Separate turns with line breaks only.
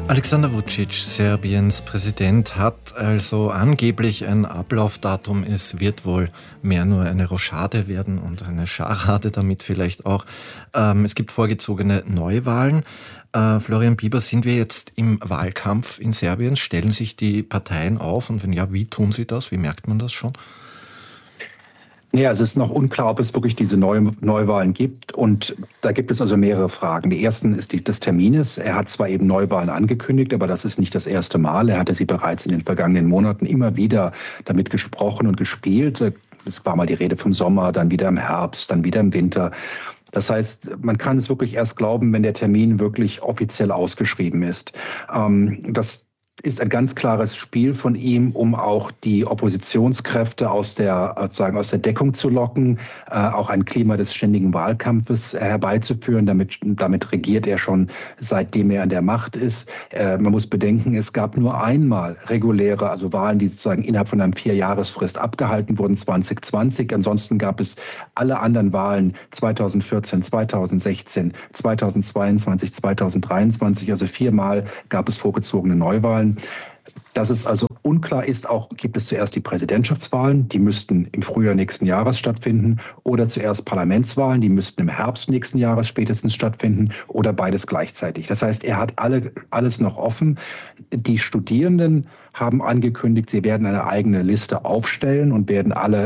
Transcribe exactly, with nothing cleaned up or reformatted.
Alexander Vučić, Serbiens Präsident, hat also angeblich ein Ablaufdatum. Es wird wohl mehr nur eine Rochade werden und eine Scharade damit vielleicht auch. Ähm, es gibt vorgezogene Neuwahlen. Äh, Florian Bieber, sind wir jetzt im Wahlkampf in Serbien? Stellen sich die Parteien auf? Und wenn ja, wie tun sie das? Wie merkt man das schon?
Ja, es ist noch unklar, ob es wirklich diese Neu Neuwahlen gibt. Und da gibt es also mehrere Fragen. Die erste ist die des Termines. Er hat zwar eben Neuwahlen angekündigt, aber das ist nicht das erste Mal. Er hatte sie bereits in den vergangenen Monaten immer wieder damit gesprochen und gespielt. Es war mal die Rede vom Sommer, dann wieder im Herbst, dann wieder im Winter. Das heißt, man kann es wirklich erst glauben, wenn der Termin wirklich offiziell ausgeschrieben ist. Ähm, das ist ein ganz klares Spiel von ihm, um auch die Oppositionskräfte aus der, sozusagen aus der Deckung zu locken, äh, auch ein Klima des ständigen Wahlkampfes herbeizuführen. Damit, damit regiert er schon, seitdem er an der Macht ist. Äh, man muss bedenken, es gab nur einmal reguläre, also Wahlen, die sozusagen innerhalb von einer Vierjahresfrist abgehalten wurden, zwanzig zwanzig. Ansonsten gab es alle anderen Wahlen zweitausendvierzehn, zweitausendsechzehn, zweitausendzweiundzwanzig, zweitausenddreiundzwanzig, also viermal gab es vorgezogene Neuwahlen. Dass es also unklar ist, auch gibt es zuerst die Präsidentschaftswahlen, die müssten im Frühjahr nächsten Jahres stattfinden, oder zuerst Parlamentswahlen, die müssten im Herbst nächsten Jahres spätestens stattfinden, oder beides gleichzeitig. Das heißt, er hat alle, alles noch offen. Die Studierenden haben angekündigt, sie werden eine eigene Liste aufstellen und werden alle